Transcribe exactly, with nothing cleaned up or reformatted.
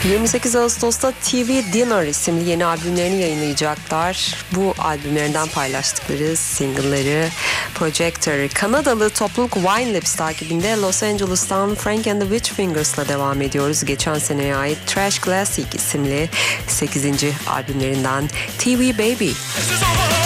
yirmi sekiz Ağustos'ta T V Dinner isimli yeni albümlerini yayınlayacaklar. Bu albümlerinden paylaştıkları single'ları Projector. Kanadalı topluluk Wine Lips takibinde Los Angeles'tan Frank and the Witch Fingers'la devam ediyoruz. Geçen seneye ait Trash Classic isimli sekizinci albümlerinden T V Baby.